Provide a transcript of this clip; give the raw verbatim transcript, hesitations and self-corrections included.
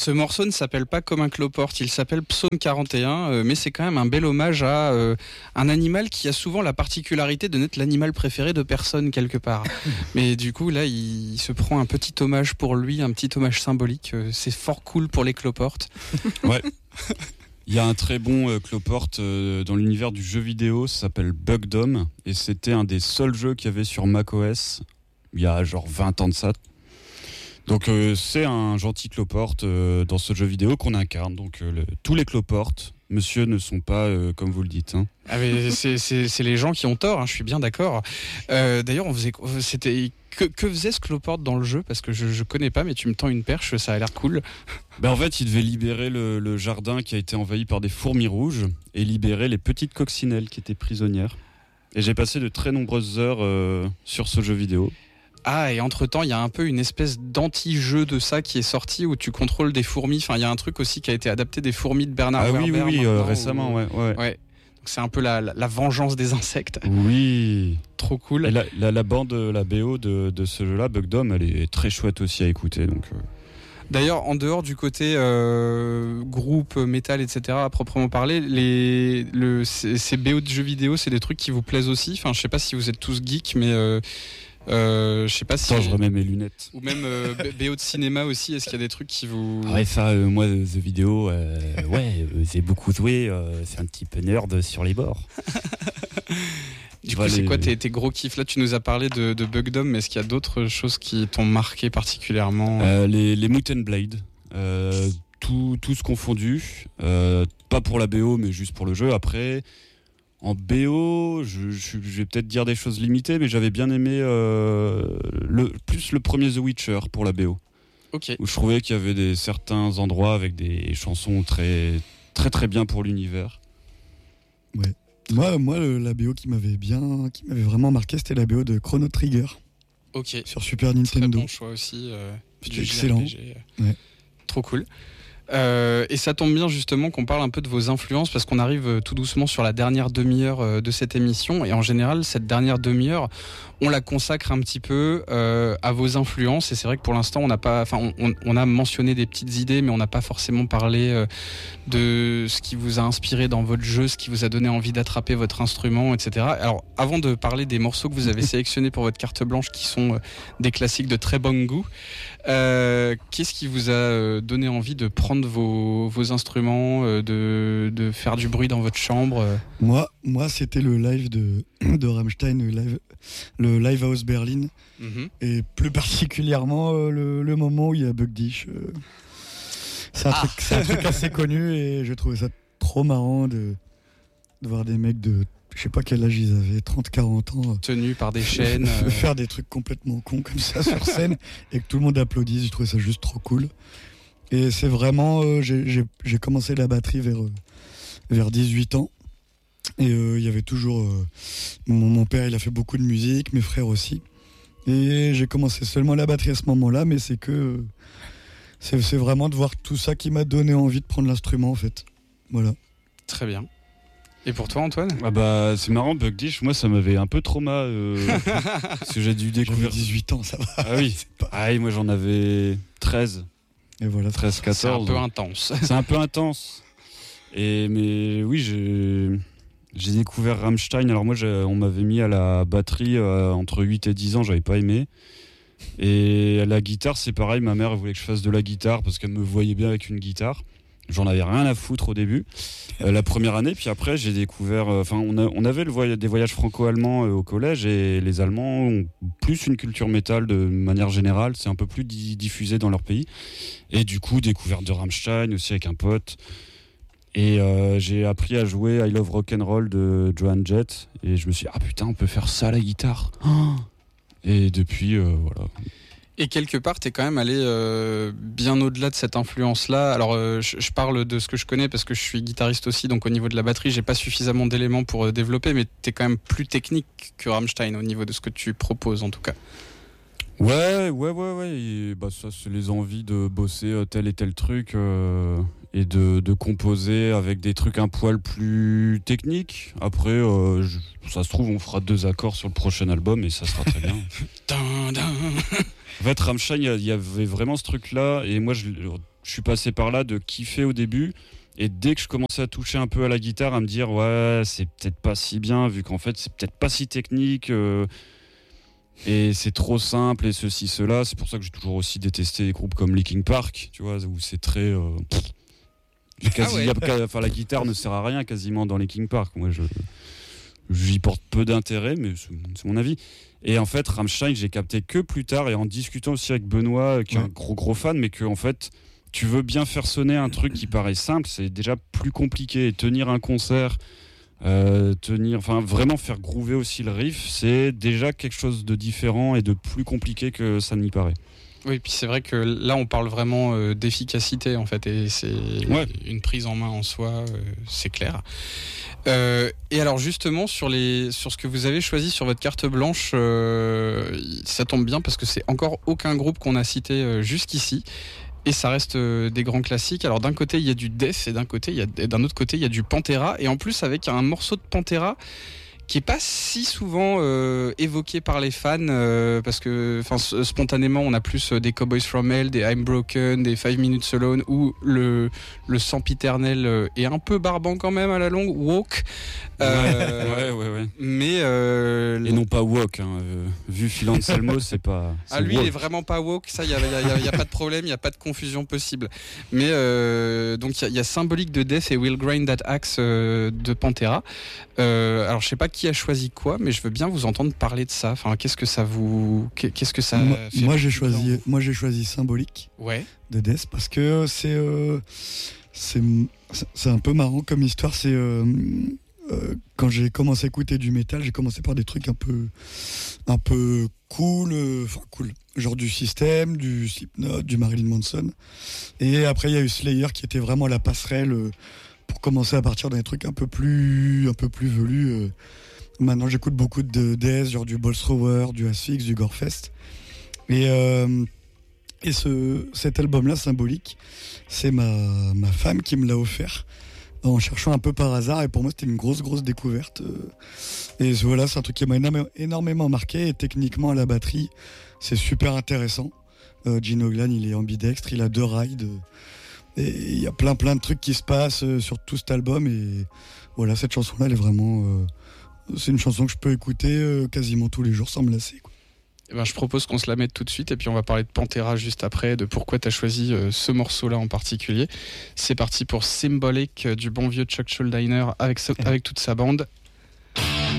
Ce morceau ne s'appelle pas Comme un cloporte, il s'appelle Psaume quarante et un, euh, mais c'est quand même un bel hommage à euh, un animal qui a souvent la particularité de n'être l'animal préféré de personne quelque part. Mais du coup, là, il, il se prend un petit hommage pour lui, un petit hommage symbolique. Euh, c'est fort cool pour les cloportes. Ouais. Il y a un très bon euh, cloporte euh, dans l'univers du jeu vidéo, ça s'appelle Bugdom, et c'était un des seuls jeux qu'il y avait sur macOS, il y a genre vingt ans de ça. Donc euh, c'est un gentil cloporte euh, dans ce jeu vidéo qu'on incarne. Donc euh, le, tous les cloportes, monsieur, ne sont pas euh, comme vous le dites. Hein. Ah mais c'est, c'est, c'est les gens qui ont tort, hein, je suis bien d'accord. Euh, d'ailleurs, on faisait, c'était, que, que faisait ce cloporte dans le jeu ? Parce que je, je connais pas, mais tu me tends une perche, ça a l'air cool. Ben en fait, il devait libérer le, le jardin qui a été envahi par des fourmis rouges et libérer les petites coccinelles qui étaient prisonnières. Et j'ai passé de très nombreuses heures euh, sur ce jeu vidéo. Ah, et entre-temps, il y a un peu une espèce d'anti-jeu de ça qui est sorti où tu contrôles des fourmis. Enfin, il y a un truc aussi qui a été adapté des fourmis de Bernard Ah Werber. oui, oui, oui, euh, où... récemment, ouais, ouais. ouais. Donc c'est un peu la, la, la vengeance des insectes. Oui. Trop cool. Et la, la, la bande, la B O de, de ce jeu-là, Bugdom, elle est très chouette aussi à écouter. Donc, euh... D'ailleurs, en dehors du côté euh, groupe, métal, et cetera, à proprement parler, les, le, ces, ces B O de jeux vidéo, c'est des trucs qui vous plaisent aussi. Enfin, je sais pas si vous êtes tous geeks, mais... Euh, Euh, je sais pas si. Attends, je remets mes lunettes. Ou même euh, B O de cinéma aussi. Est-ce qu'il y a des trucs qui vous. Ah ouais, ça, euh, moi, The Vidéo, euh, ouais, euh, j'ai beaucoup joué. Euh, c'est un petit peu nerd sur les bords. Du coup, c'est quoi tes, tes gros kiffs ? Là, tu nous as parlé de, de Bugdom, mais est-ce qu'il y a d'autres choses qui t'ont marqué particulièrement ? euh, Les, les Mountain Blade, euh, tout, tout ce confondu. Euh, pas pour la B O, mais juste pour le jeu. Après. En B O, je, je, je vais peut-être dire des choses limitées, mais j'avais bien aimé euh, le, plus le premier The Witcher pour la B O. Ok. Où je trouvais qu'il y avait des, certains endroits avec des chansons très très, très bien pour l'univers. Ouais. Moi, moi le, la B O qui m'avait bien, qui m'avait vraiment marqué, c'était la B O de Chrono Trigger. Ok. Sur Super Nintendo. Très bon choix aussi. Euh, c'était excellent. Ouais. Trop cool. Euh, et ça tombe bien justement qu'on parle un peu de vos influences parce qu'on arrive tout doucement sur la dernière demi-heure de cette émission et en général cette dernière demi-heure on la consacre un petit peu euh, à vos influences et c'est vrai que pour l'instant on n'a pas, enfin on, on a mentionné des petites idées mais on n'a pas forcément parlé euh, de ce qui vous a inspiré dans votre jeu, ce qui vous a donné envie d'attraper votre instrument, et cetera. Alors avant de parler des morceaux que vous avez sélectionnés pour votre carte blanche qui sont euh, des classiques de très bon goût, euh, qu'est-ce qui vous a donné envie de prendre Vos, vos instruments, euh, de, de faire du bruit dans votre chambre euh. Moi, moi c'était le live de, de Rammstein, le live, le live House Berlin, mm-hmm. Et plus particulièrement euh, le, le moment où il y a Bug Dish. Euh, c'est, un ah. truc, c'est un truc assez connu et je trouvais ça trop marrant de, de voir des mecs de, je sais pas quel âge ils avaient, trente quarante ans. Tenus par des chaînes. Euh... Faire des trucs complètement cons comme ça sur scène et que tout le monde applaudisse, je trouvais ça juste trop cool. Et c'est vraiment, euh, j'ai, j'ai, j'ai commencé la batterie vers, euh, vers dix-huit ans. Et il euh, y avait toujours... Euh, mon, mon père, il a fait beaucoup de musique, mes frères aussi. Et j'ai commencé seulement la batterie à ce moment-là, mais c'est que... Euh, c'est, c'est vraiment de voir tout ça qui m'a donné envie de prendre l'instrument, en fait. Voilà. Très bien. Et pour toi, Antoine ? Ah bah, c'est marrant, Bug Dish, moi, ça m'avait un peu trauma. Euh, parce que j'ai dû découvrir... J'avais dix-huit ans, ça va. Ah oui. Pas... Ah oui, moi, j'en avais treize. Et voilà, treize quatorze. C'est un peu intense. C'est un peu intense. Et mais oui, j'ai j'ai découvert Rammstein. Alors moi, j'ai, on m'avait mis à la batterie euh, entre huit et dix ans, j'avais pas aimé. Et à la guitare, c'est pareil, ma mère voulait que je fasse de la guitare parce qu'elle me voyait bien avec une guitare. J'en avais rien à foutre au début, euh, la première année. Puis après, j'ai découvert. Enfin, euh, on, a, on avait le voyage, des voyages franco-allemands euh, au collège et les Allemands ont plus une culture métal de manière générale. C'est un peu plus di- diffusé dans leur pays. Et du coup, découverte de Rammstein aussi avec un pote. Et euh, j'ai appris à jouer I Love Rock'n'Roll de Joan Jett. Et je me suis dit, ah putain, on peut faire ça à la guitare. Oh et depuis, euh, voilà. Et quelque part, tu es quand même allé euh, bien au-delà de cette influence-là. Alors, euh, je, je parle de ce que je connais parce que je suis guitariste aussi, donc au niveau de la batterie, j'ai pas suffisamment d'éléments pour euh, développer, mais tu es quand même plus technique que Rammstein au niveau de ce que tu proposes, en tout cas. Ouais, ouais, ouais, ouais. Et bah, ça, c'est les envies de bosser tel et tel truc euh, et de, de composer avec des trucs un poil plus techniques. Après, euh, je, ça se trouve, on fera deux accords sur le prochain album et ça sera très bien. Dun, dun. En fait, Rammstein, il y avait vraiment ce truc-là, et moi, je, je suis passé par là de kiffer au début, et dès que je commençais à toucher un peu à la guitare, à me dire, ouais, c'est peut-être pas si bien, vu qu'en fait, c'est peut-être pas si technique, euh, et c'est trop simple, et ceci, cela. C'est pour ça que j'ai toujours aussi détesté des groupes comme Linkin Park, tu vois, où c'est très... Euh, quasi, Ah ouais. enfin, la guitare ne sert à rien quasiment dans Linkin Park. Moi, je, j'y porte peu d'intérêt, mais c'est, c'est mon avis. Et en fait, Rammstein, j'ai capté que plus tard, et en discutant aussi avec Benoît, qui est ouais. un gros gros fan, mais que en fait, tu veux bien faire sonner un truc qui paraît simple, c'est déjà plus compliqué. Et tenir un concert, euh, tenir, enfin vraiment faire groover aussi le riff, c'est déjà quelque chose de différent et de plus compliqué que ça n'y paraît. Oui, puis c'est vrai que là, on parle vraiment euh, d'efficacité, en fait, et c'est Ouais. une prise en main en soi, euh, c'est clair. Euh, et alors, justement, sur, les, sur ce que vous avez choisi sur votre carte blanche, euh, ça tombe bien parce que c'est encore aucun groupe qu'on a cité euh, jusqu'ici. Et ça reste euh, des grands classiques. Alors d'un côté il y a du Death et d'un côté il y a, et d'un autre côté il y a du Pantera, et en plus avec un morceau de Pantera qui est pas si souvent euh, évoqué par les fans, euh, parce que enfin spontanément on a plus des Cowboys from Hell, des I'm Broken, des Five Minutes Alone, où le le sempiternel est un peu barbant quand même à la longue, Walk. Euh, ouais, ouais, ouais. Mais euh, et non pas Walk. Hein. Euh, vu Phil Anselmo, c'est pas. C'est ah lui walk. il est vraiment pas woke, ça il y a, y, a, y a pas de problème, il y a pas de confusion possible. Mais euh, donc il y, y a Symbolique de Death et We'll Grind That Axe euh, de Pantera. Euh, alors je sais pas qui a choisi quoi, mais je veux bien vous entendre parler de ça. Enfin qu'est-ce que ça vous, qu'est-ce que ça Moi, fait moi j'ai choisi, moi j'ai choisi Symbolique ouais. de Death parce que c'est euh, c'est c'est un peu marrant comme histoire. C'est euh, euh, quand j'ai commencé à écouter du métal, j'ai commencé par des trucs un peu un peu cool, enfin euh, cool, genre du System, du Slipknot, du Marilyn Manson. Et après il y a eu Slayer qui était vraiment la passerelle euh, pour commencer à partir d'un truc un peu plus un peu plus velu. Euh. Maintenant j'écoute beaucoup de death, genre du Bolt Thrower, du Asphyx, du Gorefest. Et euh, et ce cet album-là, Symbolique, c'est ma ma femme qui me l'a offert en cherchant un peu par hasard, et pour moi c'était une grosse grosse découverte. Et voilà, c'est un truc qui m'a énormément marqué, et techniquement à la batterie c'est super intéressant. euh, Gino Glan il est ambidextre, il a deux rides, et il y a plein plein de trucs qui se passent sur tout cet album. Et voilà, cette chanson là elle est vraiment euh, c'est une chanson que je peux écouter euh, quasiment tous les jours sans me lasser, quoi. Eh ben, je propose qu'on se la mette tout de suite, et puis on va parler de Pantera juste après, de pourquoi tu as choisi euh, ce morceau-là en particulier. C'est parti pour Symbolic euh, du bon vieux Chuck Schuldiner avec, so- avec toute sa bande.